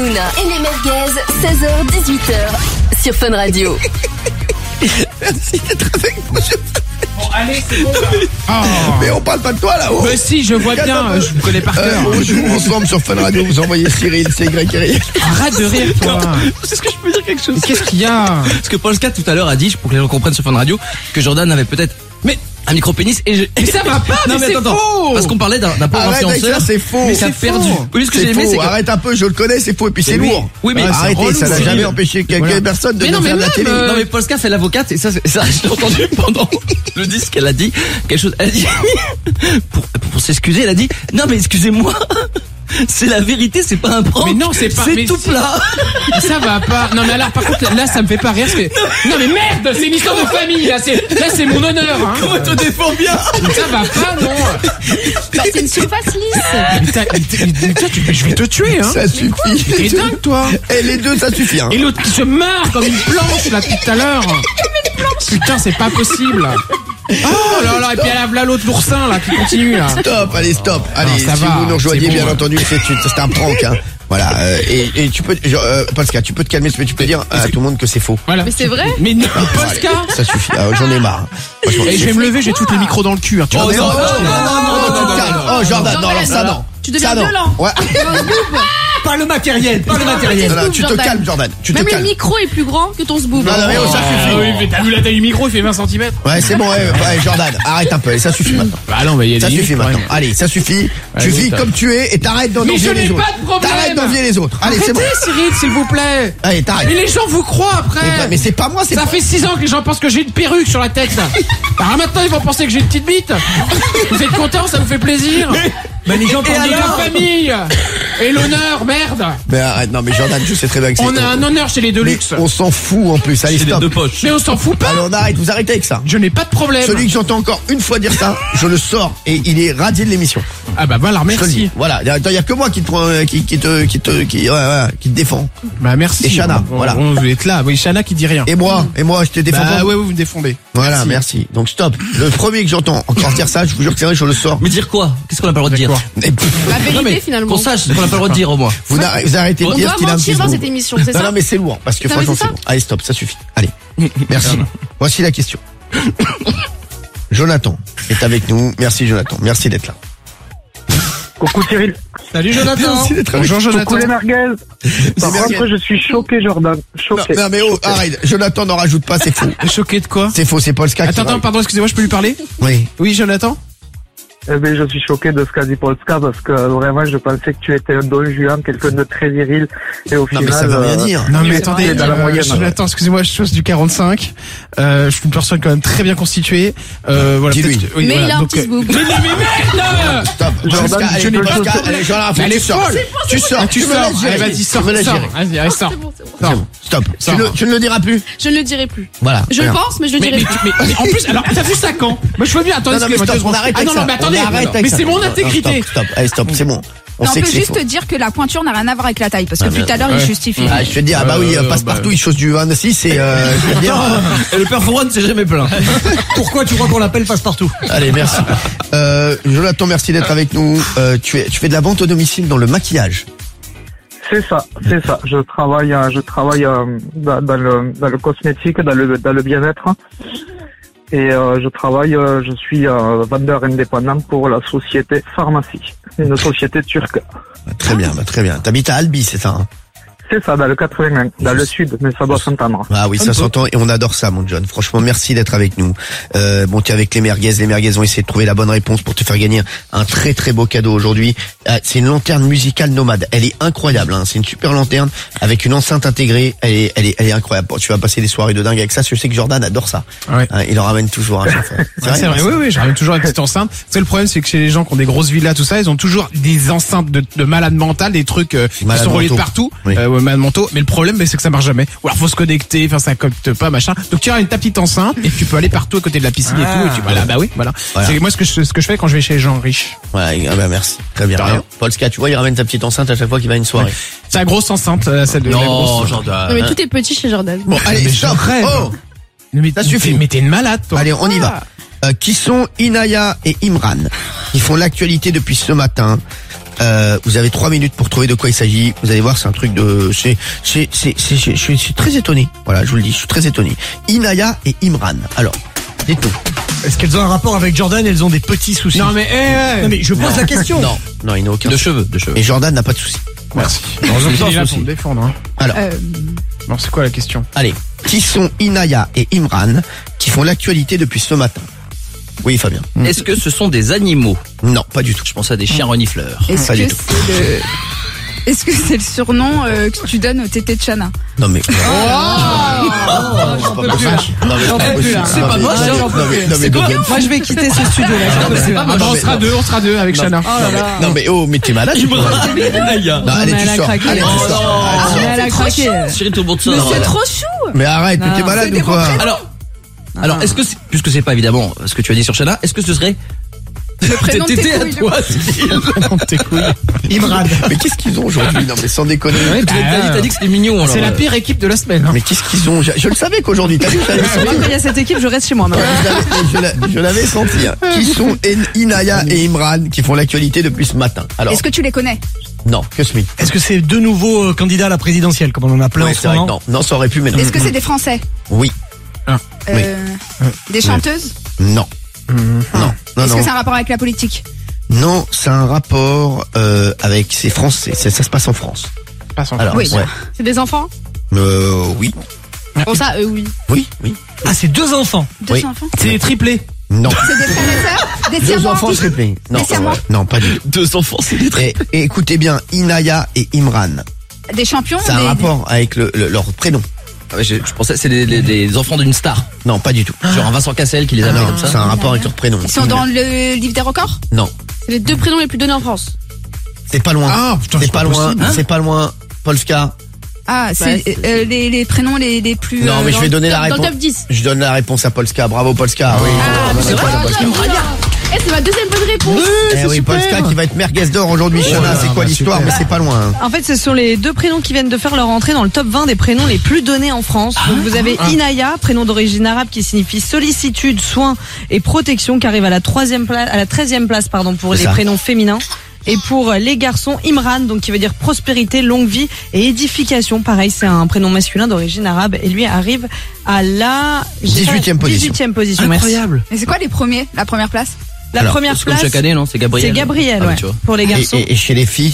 Hanouna et les merguez, 16h-18h sur Fun Radio. Merci d'être avec moi. Bon, allez, c'est bon. Mais on parle pas de toi là-haut. Mais si, je vois bien, je vous connais par cœur. On joue ensemble sur Fun Radio, vous envoyez Cyril, c'est Y. Arrête de rire, toi. Est-ce que je peux dire quelque chose? Qu'est-ce qu'il y a? Parce que Polska tout à l'heure a dit, pour que les gens comprennent sur Fun Radio, que Jordan avait peut-être un micro-pénis et Mais ça va pas, non, mais c'est attends, faux. parce qu'on parlait d'un pauvre Arrête avec influenceur. ça, c'est faux. Mais ça a c'est perdu. faux. Oui, ce que C'est j'ai aimé, faux, c'est que... arrête un peu, je le connais, c'est faux, et puis c'est oui. lourd. Oui, mais c'est arrêtez, relou, ça n'a c'est jamais nul. empêché quelques Voilà. personnes de Mais non, faire de la mais télé. même, Non mais Polska fait l'avocate et ça j'ai entendu pendant le disque, elle a dit quelque chose, elle a dit pour s'excuser, elle a dit non mais excusez-moi, c'est la vérité, c'est pas un prank. Mais non, c'est pas- c'est mais tout si. plat. Ça va pas. Non, mais alors, par contre, là, ça me fait pas rire. Parce que... Non, mais merde, c'est une histoire de famille, là. C'est mon honneur, hein. Comment te défends bien? Ça va pas, non. Bah, c'est une surface lisse. Mais toi, je vais te tuer, hein. Ça suffit. T'es dingue, toi. Et les deux, ça suffit. Hein. Et l'autre qui se marre comme une planche, là, depuis tout à l'heure. Putain, c'est pas possible. Oh là là, et puis elle a là l'autre l'oursin, là, qui continue, là. Stop, allez, stop. Allez, ça si va, vous nous rejoignez, c'est bon, bien ouais. entendu, c'est un prank. Hein. Voilà, et tu peux, Polska, tu peux te calmer, mais tu peux dire à tout le monde que c'est faux. Voilà. Mais c'est vrai. Mais non, Polska. Ça suffit, j'en ai marre. Franchement, Et je vais me lever, j'ai tous les micros dans le cul, hein. Tu Oh, vois. non, tu te calmes. Oh, Jordan, non, alors ça, non. Tu deviens Ça, non. violent. Ouais. Pas le matériel, pas le matériel. Non, non, tu te Jordan. calmes, Jordan. Tu te Même le calmes. micro est plus grand que ton sboob. Non, non, mais oh, ça Ah suffit. oui, mais t'as vu la taille du micro, il fait 20 cm. Ouais, c'est bon, ouais, Jordan, arrête un peu, allez, ça suffit maintenant. Bah non, mais il y a Ça des suffit limites, maintenant. ouais. Allez, ça suffit. Tu Allez, vis bon, comme tu es et t'arrêtes Mais d'envier je les n'ai autres. pas de problème. T'arrêtes d'envier les autres. Allez, c'est bon. Arrêtez, Cyril, s'il vous plaît. Allez, t'arrêtes. Mais les gens vous croient après. Mais c'est pas moi, c'est Ça pas. fait 6 ans que les gens pensent que j'ai une perruque sur la tête, là. Alors maintenant, ils vont penser que j'ai une petite bite. Vous êtes contents, ça vous fait plaisir. Mais les gens Et la famille. Et l'honneur, merde. Mais arrête, non, mais Jordan, je sais très bien que c'est. On a un honneur chez les Mais Deluxe. on s'en fout en plus. Allez, c'est les stop. deux poches. Mais on s'en fout pas. Allez, on arrête, vous arrêtez avec ça. Je n'ai pas de problème. Celui que j'entends encore une fois dire ça, je le sors et il est radié de l'émission. Ah bah voilà, Je te le dis. merci. Voilà, il y a que moi qui te défend. Bah merci. Et Chana, Bon, voilà. Vous êtes là. Oui, Chana qui dit rien. Et moi, je te défends Bah pas. ouais, vous me défendez. Voilà, merci. Donc stop. Le premier que j'entends encore dire ça, je vous jure que c'est vrai, je le sors. Mais dire quoi? Qu'est-ce qu'on a pas le droit de dire? D'accord. Et pff, La Non, vérité, mais finalement. qu'on sache ce qu'on a pas le droit de dire au moins. vous arrêtez de On dire doit ce qu'il a un petit mentir dans bout. cette émission, c'est Non, ça? non, mais c'est lourd, parce que Non, mais franchement, c'est c'est ça. bon. Allez, stop, ça suffit. Allez. Merci. Voici la question. Jonathan est avec nous. Merci, Jonathan. Merci d'être là. Coucou Cyril. Salut Jonathan. Merci d'être avec Bonjour Coucou Jonathan. les merguez. Par merguez. contre, je suis choqué, Jordan. Non, Choqué. non, mais oh, arrête. Jonathan n'en rajoute pas, c'est faux. Choqué de quoi? C'est faux, c'est Polska qui Attends, pardon, excusez-moi, je peux lui parler? Oui. Oui, Jonathan? Eh ben, je suis choqué de ce qu'a dit Polska parce que vraiment, je pensais que tu étais un don Juan, quelqu'un de très viril. Et au Non, final. mais ça veut rien dire. Non mais tu es attendez, dans la moyenne. Jonathan, excusez-moi, je suis du 45. Je suis une personne quand même très bien constituée. Voilà, Dis-lui. peut-être que- oui, Mais voilà, il a un donc, petit sboob. Mais merde! Stop. Jordan, Polska, je allez, ne Polska, peux- allez, Jonathan, Elle est tu sors. folle. Tu sors. Tu me sors. laisses gérer. Allez, vas-y, sors, Tu me laisses sors. gérer. Vas-y, allez, sors. C'est bon, c'est bon. C'est Sors. bon. Stop. Sors. Tu ne le diras plus. Je ne le dirai plus. Voilà. Je Regarde. pense, mais je le Mais, dirai mais, plus. mais en plus, alors, t'as vu ça quand? Moi, je veux bien, attendez, Non, non, mais excusez-moi, stop, on arrête Ah avec non, ça. non, mais attendez, On arrête avec mais ça. c'est mon Non, intégrité. Stop. Allez, stop, c'est bon. On Non, sait on que peut c'est juste faux. dire que la pointure n'a rien à voir avec la taille, parce que depuis tout à l'heure, il justifie. Ah, je te dis, ah bah oui, passe-partout, il chose du 26 et je veux dire. Et le père Fouron ne s'est jamais plaint. Pourquoi tu crois qu'on l'appelle passe-partout? Allez, merci. Jonathan, merci d'être avec nous. Tu fais de la vente au domicile dans le maquillage. C'est ça. Je travaille dans le cosmétique, dans le bien-être. Et je suis vendeur indépendant pour la société Pharmacie, une société turque. Très bien, très bien. T'habites à Albi, c'est ça, hein? C'est ça, dans le 81, dans le sud, mais ça doit s'entendre. Ah oui, ça s'entend et on adore ça, mon John. Franchement, merci d'être avec nous. Bon, tu es avec les merguez. Les merguez ont essayé de trouver la bonne réponse pour te faire gagner un très très beau cadeau aujourd'hui. C'est une lanterne musicale nomade. Elle est incroyable, hein. C'est une super lanterne avec une enceinte intégrée. Elle est incroyable. Bon, tu vas passer des soirées de dingue avec ça. Je sais que Jordan adore ça. Ouais. Hein, il en ramène toujours à chaque fois. C'est vrai, oui, je ramène toujours une petite enceinte. C'est le problème, c'est que chez les gens qui ont des grosses villas, tout ça, ils ont toujours des enceintes de malades mentales, des trucs qui Malades sont reliés de mentaux. partout, Oui. malades mentaux. Mais le problème, c'est que ça marche jamais. Ou alors faut se connecter, enfin ça capte pas, machin. Donc tu as ta petite enceinte et tu peux aller partout à côté de la piscine et tout. Et tu voilà, bah oui, voilà. Voilà. C'est moi ce que je fais quand je vais chez les gens riches. Voilà, ah bah merci. Très bien. De rien. Polska, tu vois, il ramène sa petite enceinte à chaque fois qu'il va à une soirée. C'est la grosse enceinte, celle de la Non, grosse. Jordan. Non, mais tout est petit chez Jordan. Bon, allez, mais stop. je rêve. Oh, Mais ça suffit. Mais t'es une malade, toi. allez, on y va. Qui sont Inaya et Imran? Ils font l'actualité depuis ce matin. Vous avez 3 minutes pour trouver de quoi il s'agit. Vous allez voir, c'est un truc de... je suis très étonné. Voilà, je vous le dis, je suis très étonné. Inaya et Imran. Alors, dites-nous. Est-ce qu'elles ont un rapport avec Jordan? Elles ont des petits soucis. Non mais, Non, mais je pose la question. Non, il n'a aucun. De cheveux. Et Jordan n'a pas de soucis. merci. Il est là pour me défendre. Hein. Alors, Non, c'est quoi la question? allez. Qui sont Inaya et Imran qui font l'actualité depuis ce matin? Oui, Fabien. Est-ce que ce sont des animaux? Non, pas du tout. Je pense à des chiens renifleurs. Est-ce Pas du que tout. Est-ce que c'est le surnom que tu donnes au tété de Chana? Non mais... J'en peux plus, là. C'est pas moi, ça. Non mais Moi, je vais quitter ce studio là. j'en peux plus. Ah bah, on sera deux avec Chana. non mais oh, mais t'es malade. Non, allez, mais tu elle a sors. craqué. Allez, tu sors. Mais elle a craqué. Chérie, tout le monde Mais sort. c'est trop chou. Mais arrête, mais t'es malade ou quoi? Alors, est-ce que puisque c'est pas évidemment ce que tu as dit sur Chana, est-ce que ce serait Le prénom de tes Tété à couilles. toi? Imran. Mais qu'est-ce qu'ils ont aujourd'hui? Non mais sans déconner. T'as dit que c'était mignon. alors. C'est la pire équipe de la semaine. Hein. Mais qu'est-ce qu'ils ont? Je le savais qu'aujourd'hui, t'as vu, je l'avais senti. Quand il y a cette équipe, je reste chez moi maintenant. Je l'avais senti. Hein. Qui sont Inaya et Imran qui font l'actualité depuis ce matin? Alors, Est-ce que tu les connais? non, que Smith. Est-ce que c'est deux nouveaux candidats à la présidentielle, comme on en a plein Ouais, en ce c'est vrai que moment? non, ça aurait pu, mais non. Est-ce que c'est des Français? Oui, Des chanteuses? non. Non, Est-ce que c'est un rapport avec la politique? Non, c'est un rapport avec ces Français. Ça se passe en France. Pas sans Alors, Oui. ouais. C'est des enfants? Oui, Pour ça, oui. oui. Ah, c'est deux enfants. Deux Oui. enfants? C'est des triplés. Non. C'est des frères et sœurs? Des Deux siamois? enfants triplés. Non, Des siamois? non, pas du tout. 2 enfants, c'est des traits. Et écoutez bien, Inaya et Imran. Des champions? C'est un rapport avec leur prénom. Ah ouais, je pensais que c'est des enfants d'une star. Non, pas du tout. Genre un Vincent Cassel qui les appelle Non, comme c'est ça. un rapport avec leur prénom. Ils sont dans le livre des records? Non, C'est les deux prénoms les plus donnés en France. c'est pas loin. Ah, putain, c'est c'est pas pas loin. possible, hein. C'est pas loin. Polska. Ah, c'est les prénoms les plus... Non, mais je vais donner la Dans le réponse. top 10. Je donne la réponse à Polska. Bravo Polska. Oui. c'est vrai. Eh, c'est ma deuxième bonne réponse. Eh oui, Polska qui va être merguez d'or aujourd'hui. Shana, c'est quoi l'histoire? Mais c'est pas loin. En fait, ce sont les deux prénoms qui viennent de faire leur entrée dans le top 20 des prénoms les plus donnés en France. Donc, vous avez Inaya, prénom d'origine arabe qui signifie sollicitude, soin et protection, qui arrive à la 13e place, pour C'est les ça. prénoms féminins. Et pour les garçons, Imran, donc qui veut dire prospérité, longue vie et édification. Pareil, c'est un prénom masculin d'origine arabe et lui arrive à la 18e position. 18e position. Incroyable. Mais c'est quoi les premiers? La première place? La Alors, première C'est comme place, chaque année, non? C'est Gabriel. c'est Gabriel, Ah oui, ouais, tu vois. pour les garçons. Et chez les filles,